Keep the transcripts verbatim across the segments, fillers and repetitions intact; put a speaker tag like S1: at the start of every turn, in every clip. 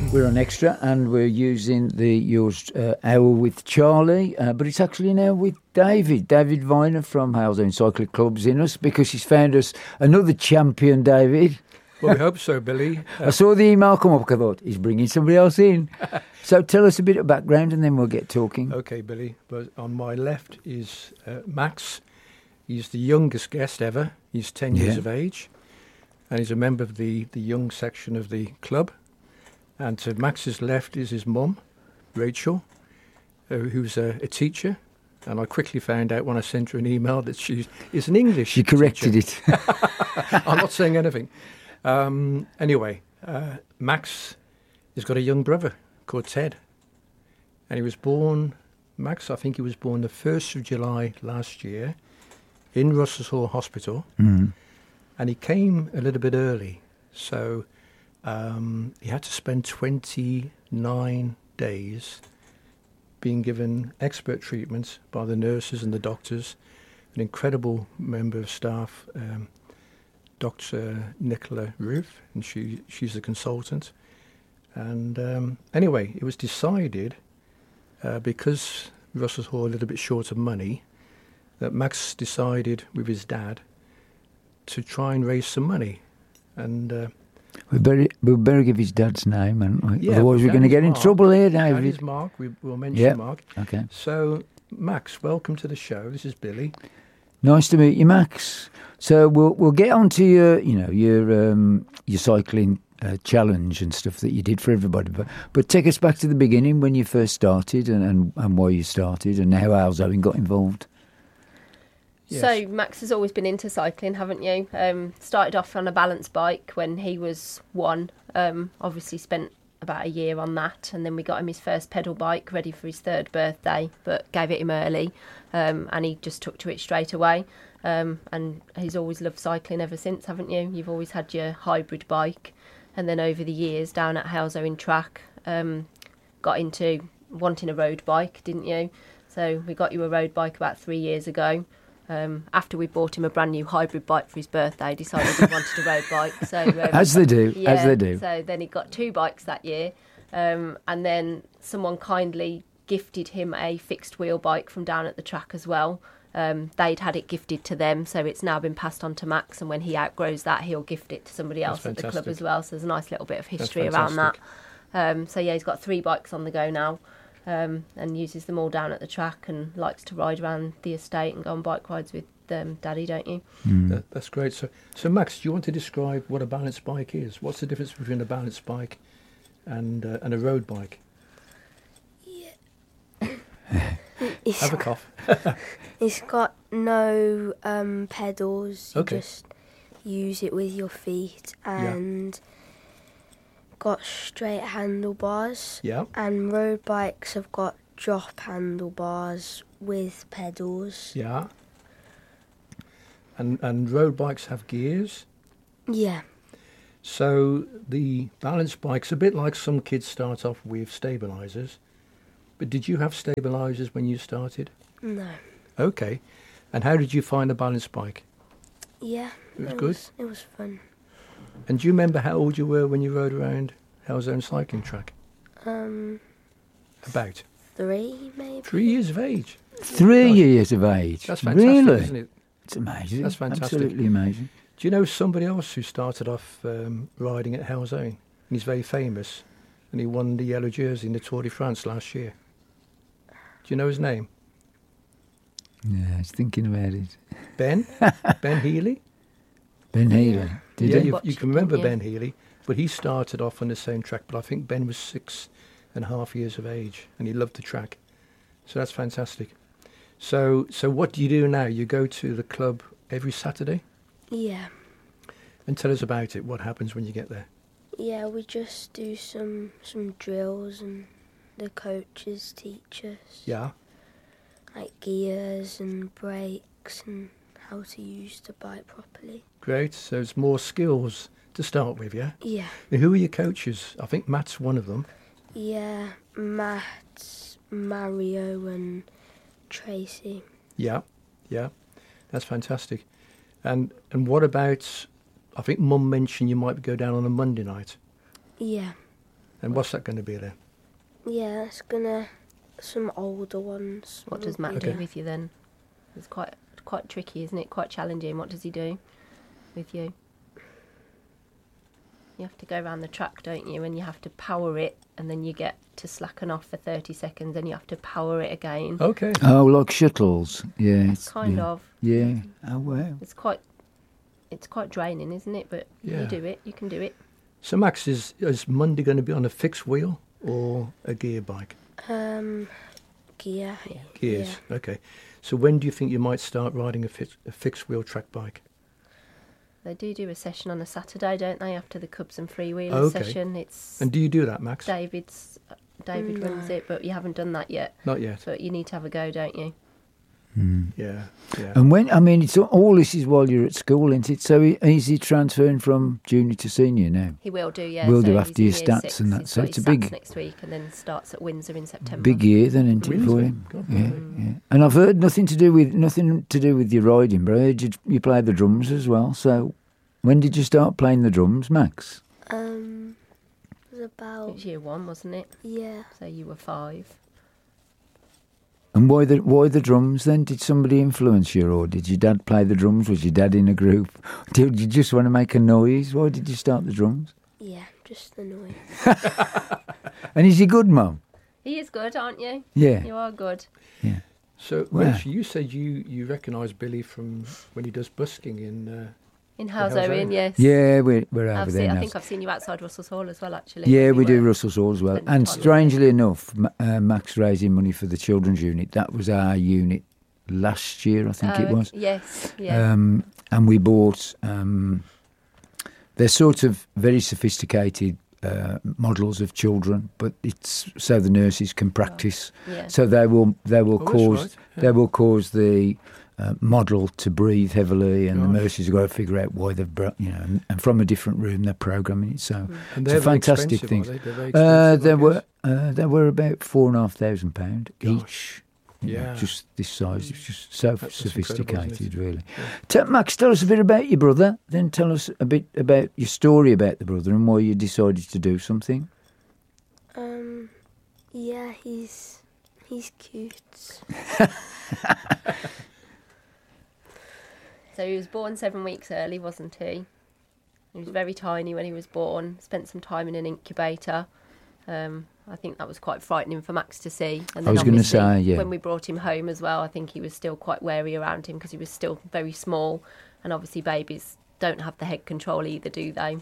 S1: We're on Extra and we're using the yours uh, hour with Charlie, uh, but it's actually now with David. David Viner from Halesdale Cycling Club's in us because he's found us another champion, David.
S2: Well, we hope so, Billy. Uh,
S1: I saw the email come up. I thought, he's bringing somebody else in. So tell us a bit of background and then we'll get talking.
S2: Okay, Billy. But on my left is uh, Max. He's the youngest guest ever. He's ten
S1: Yeah.
S2: years of age. And he's a member of the, the young section of the club. And to Max's left is his mum, Rachel, uh, who's a, a teacher. And I quickly found out when I sent her an email that she is an English
S1: She corrected
S2: teacher.
S1: it.
S2: I'm not saying anything. Um, anyway, uh, Max has got a young brother called Ted. And he was born, Max, I think he was born the first of July last year in Russell's Hall Hospital.
S1: Mm.
S2: And he came a little bit early. So um, he had to spend twenty-nine days being given expert treatment by the nurses and the doctors, an incredible member of staff, um, Doctor Nicola Roof, and she she's the consultant. And um, anyway, it was decided, uh, because Russell's Hall a little bit short of money, that Max decided with his dad to try and raise some money. And uh,
S1: We better, we better give his dad's name, and we?
S2: Yeah,
S1: Otherwise we're
S2: that
S1: going to
S2: is
S1: get in
S2: Mark.
S1: trouble here,
S2: that
S1: David.
S2: is Mark. We will mention
S1: Yeah.
S2: Mark.
S1: Okay.
S2: So, Max, welcome to the show. This is Billy.
S1: Nice to meet you, Max. So we'll we'll get on to your you know your um, your cycling uh, challenge and stuff that you did for everybody. But but take us back to the beginning when you first started and, and, and why you started and how Halesdale got involved.
S2: Yes.
S3: So Max has always been into cycling, haven't you? Um, started off on a balance bike when he was one. Um, obviously spent about a year on that, and then we got him his first pedal bike ready for his third birthday, but gave it him early, um, and he just took to it straight away. Um, and he's always loved cycling ever since, haven't you? You've always had your hybrid bike, and then over the years down at Halesdale in track, um, got into wanting a road bike, didn't you? So we got you a road bike about three years ago. Um, after we bought him a brand new hybrid bike for his birthday, decided he wanted a road bike. So um,
S1: As they do,
S3: yeah,
S1: as they do.
S3: So then he got two bikes that year, um, and then someone kindly gifted him a fixed wheel bike from down at the track as well. Um, they'd had it gifted to them, so it's now been passed on to Max, and when he outgrows that, he'll gift it to somebody else
S2: That's
S3: at the club
S2: fantastic.
S3: as well. So there's a nice little bit of
S2: That's
S3: history around that.
S2: fantastic.
S3: Um, so yeah, he's got three bikes on the go now. Um, and uses them all down at the track and likes to ride around the estate and go on bike rides with um, Daddy, don't you?
S1: Mm.
S2: That, that's great. So, so Max, do you want to describe what a balance bike is? What's the difference between a balance bike and uh, and a road bike?
S4: It's,
S2: Have a cough.
S4: it's got no um, pedals. You
S2: Okay.
S4: just use it with your feet and got straight handlebars.
S2: Yeah.
S4: And road bikes have got drop handlebars with pedals.
S2: Yeah. And and road bikes have gears.
S4: Yeah.
S2: So the balance bike's a bit like some kids start off with stabilisers. But did you have stabilisers when you started?
S4: No.
S2: Okay. And how did you find the balance bike?
S4: Yeah.
S2: It was good?
S4: it was fun.
S2: And do you remember how old you were when you rode around Halesdale cycling track?
S4: Um,
S2: About
S4: three maybe.
S2: three years of age.
S1: Three
S2: Gosh.
S1: years of age.
S2: That's fantastic,
S1: Really?
S2: isn't it?
S1: It's amazing.
S2: That's fantastic.
S1: Absolutely amazing.
S2: Do you know somebody else who started off um, riding at Halesdale? And he's very famous. And he won the yellow jersey in the Tour de France last year. Do you know his name?
S1: Yeah, I was thinking about it.
S2: Ben? Ben Healy?
S1: Ben Healy. Did
S2: yeah,
S1: he?
S2: you,
S3: Watched
S2: you
S3: it,
S2: can remember
S3: didn't you?
S2: Ben Healy. But he started off on the same track. But I think Ben was six and a half years of age. And he loved the track. So that's fantastic. So, so what do you do now? You go to the club every Saturday?
S4: Yeah.
S2: And tell us about it. What happens when you get there?
S4: Yeah, we just do some some drills and the coaches teach us.
S2: Yeah.
S4: Like gears and brakes and how to use the bike properly.
S2: Great. So it's more skills to start with, yeah?
S4: Yeah.
S2: And who are your coaches? I think Matt's one of them.
S4: Yeah, Matt, Mario and Tracy.
S2: Yeah, yeah. That's fantastic. And and what about, I think Mum mentioned you might go down on a Monday night.
S4: Yeah.
S2: And what's that going to be then?
S4: Yeah, it's gonna some older ones.
S3: What does Matt
S2: Okay.
S3: do with you then? It's quite quite tricky, isn't it? Quite challenging. What does he do with you? You have to go around the track, don't you? And you have to power it, and then you get to slacken off for thirty seconds, and you have to power it again.
S2: Okay.
S1: Oh, like shuttles. Yeah. It's,
S3: Kind
S1: yeah.
S3: of.
S1: Yeah. Oh, wow.
S3: It's quite it's quite draining, isn't it? But
S2: Yeah.
S3: you do it. You can do it.
S2: So Max, is is Monday going to be on a fixed wheel or a gear bike?
S4: Um, gear.
S2: Gears.
S4: Yeah.
S2: Okay. So when do you think you might start riding a, fix, a fixed wheel track bike?
S3: They do do a session on a Saturday, don't they? After the Cubs and freewheelers
S2: Okay.
S3: session, it's
S2: And do you do that, Max?
S3: David's. David
S4: No.
S3: runs it, but you haven't done that yet.
S2: Not yet.
S3: But you need to have a go, don't you?
S2: Yeah. Yeah.
S1: And when, I mean, it's all this is while you're at school, isn't it? So is he transferring from junior to senior now?
S3: He will do, yeah.
S1: Will
S3: so
S1: do
S3: he's
S1: after
S3: in
S1: your
S3: year
S1: stats
S3: six.
S1: and that.
S3: He's
S1: So
S3: got
S1: it's a
S3: his
S1: big-
S3: stats next week, and then starts at Windsor in September.
S1: Big year then, isn't it, for
S2: Windsor?
S1: him?
S2: God,
S1: Yeah,
S2: blimey.
S1: yeah. And I've heard nothing to do with nothing to do with your riding, bro. I heard you, you play the drums as well. So when did you start playing the drums, Max?
S4: Um, it was
S3: It
S4: about
S3: was year one, wasn't it?
S4: yeah.
S3: So you were five.
S1: And why the why the drums then? Did somebody influence you, or did your dad play the drums? Was your dad in a group? Did you just want to make a noise? Why did you start the drums?
S4: Yeah, just the noise.
S1: And is he good, Mum?
S3: He is good, aren't you?
S1: Yeah,
S3: You are good.
S1: yeah.
S2: So
S1: Wow.
S2: Rach, you said you, you recognise Billy from when he does busking in... Uh,
S3: In House
S2: How's
S3: Owen,
S2: that?
S3: yes.
S1: Yeah, we're, we're over
S3: I've
S1: there
S3: seen, I
S1: now.
S3: think I've seen you outside Russell's Hall as well, actually.
S1: Yeah,
S3: when
S1: we do
S3: were
S1: Russell's Hall as well.
S3: spending
S1: And
S3: time with
S1: strangely enough, Ma- uh, Max raising money for the children's unit. That was our unit last year, I think
S3: Oh,
S1: it was.
S3: Yes, yeah.
S1: Um, and we bought, um, they're sort of very sophisticated uh, models of children, but it's so the nurses can practice.
S3: yeah.
S1: So they will they will
S2: Oh, that's
S1: cause
S2: right, yeah.
S1: they will cause the uh, model to breathe heavily, and the
S2: Gosh.
S1: nurses have got to figure out why they've bro- you know, and, and from a different room they're programming it. So
S2: and
S1: it's a
S2: they're very
S1: fantastic
S2: expensive,
S1: thing.
S2: are they? They're very
S1: Uh,
S2: expensive, I
S1: there were
S2: guess.
S1: uh, there were about four and a half thousand pound
S2: Gosh.
S1: each. You know,
S2: Yeah.
S1: just this size. It's just so
S2: That's just incredible, isn't it?
S1: sophisticated, really.
S2: Yeah.
S1: Tell, Max, tell us a bit about your brother. Then tell us a bit about your story about the brother and why you decided to do something.
S4: Um, yeah, he's he's cute.
S3: So he was born seven weeks early, wasn't he? He was very tiny when he was born. Spent some time in an incubator. Um, I think that was quite frightening for Max to see. And
S1: I was gonna
S3: obviously,
S1: say, yeah.
S3: when we brought him home as well, I think he was still quite wary around him because he was still very small. And obviously babies don't have the head control either, do they?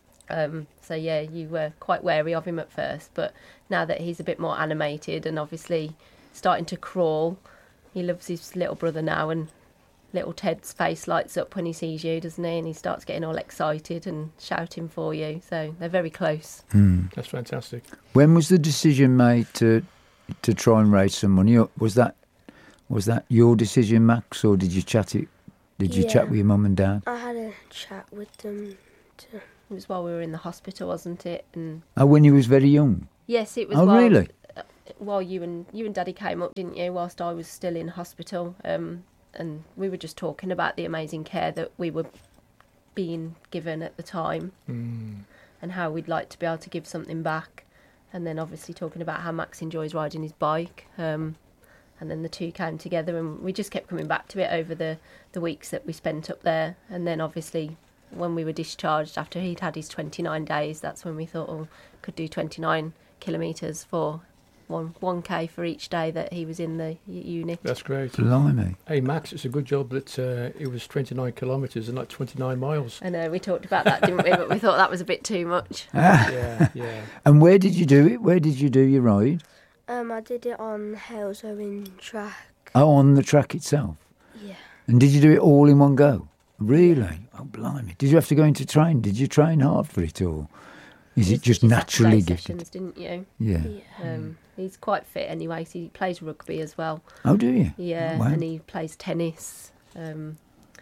S3: Um, so yeah, you were quite wary of him at first. But now that he's a bit more animated and obviously starting to crawl, he loves his little brother now, and little Ted's face lights up when he sees you, doesn't he? And he starts getting all excited and shouting for you. So they're very close.
S2: That's fantastic.
S1: When was the decision made to to try and raise some money? Or was that was that your decision, Max, or did you chat it? Did you
S4: Yeah.
S1: chat with your mum and dad?
S4: I had a chat with them. To,
S3: It was while we were in the hospital, wasn't it? And
S1: Oh, when you was very young.
S3: yes, it was.
S1: Oh,
S3: while,
S1: really?
S3: uh, While you and you and Daddy came up, didn't you? Whilst I was still in hospital, um, and we were just talking about the amazing care that we were being given at the time,
S2: Mm.
S3: and how we'd like to be able to give something back. And then obviously talking about how Max enjoys riding his bike. Um, and then the two came together, and we just kept coming back to it over the, the weeks that we spent up there. And then obviously when we were discharged after he'd had his twenty-nine days, that's when we thought, oh, could do twenty-nine kilometres for one, 1k for each day that he was in the u- unit.
S2: That's great.
S1: Blimey.
S2: Hey, Max, it's a good job that uh, it was twenty-nine kilometres and not twenty-nine miles.
S3: I know, we talked about that, didn't we? But we thought that was a bit too much.
S2: Yeah, yeah.
S1: And where did you do it? Where did you do your ride?
S4: um, I did it on Hales Owen track.
S1: Oh, on the track itself.
S4: Yeah.
S1: And did you do it all in one go? Really? Oh, blimey. Did you have to go into train? Did you train hard for it, or is it just
S3: His
S1: naturally
S3: Saturday
S1: gifted?
S3: sessions, didn't you?
S1: Yeah.
S4: Yeah.
S3: Um, he's quite fit anyway, so he plays rugby as well.
S1: Oh, do you?
S3: Yeah,
S1: Oh, wow.
S3: and he plays tennis. Um,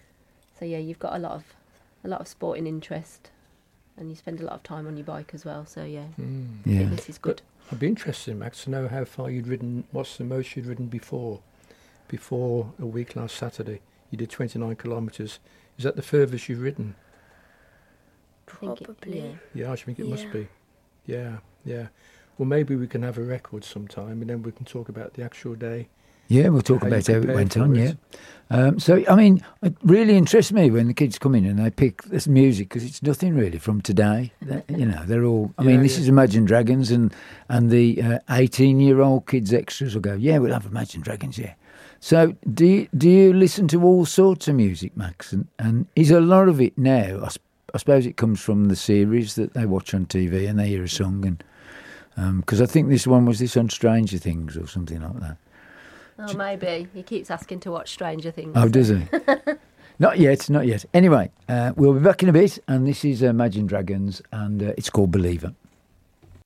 S3: so yeah, you've got a lot of a lot of sporting interest, and you spend a lot of time on your bike as well. So yeah,
S2: Mm.
S1: Yeah.
S3: fitness is good.
S2: I'd be interested, Max, to know how far you'd ridden. What's the most you'd ridden before? Before a week last Saturday, you did twenty-nine kilometres. Is that the furthest you've ridden?
S3: I think it-
S4: Probably.
S3: yeah.
S2: Yeah, I should think it must
S4: Yeah.
S2: be. Yeah, yeah. Well, maybe we can have a record sometime, and then we can talk about the actual day.
S1: Yeah, we'll talk
S2: How you
S1: about how it
S2: prepared
S1: went
S2: for
S1: on,
S2: it.
S1: yeah. Um, so, I mean, it really interests me when the kids come in and they pick this music because it's nothing really from today. They- you know, they're all, I mean,
S2: Yeah,
S1: this
S2: yeah.
S1: is Imagine Dragons, and, and the uh, eighteen-year-old kids extras will go, yeah, we'll have Imagine Dragons, yeah. So, do you, do you listen to all sorts of music, Max? And, and is a lot of it now, I, sp- I suppose it comes from the series that they watch on T V and they hear a song, and because I think this one was this on Stranger Things or something like that.
S3: Oh, maybe. He keeps asking to watch Stranger Things.
S1: Oh, does he? Not yet, not yet. Anyway, uh, we'll be back in a bit, and this is uh, Imagine Dragons, and uh, it's called Believer.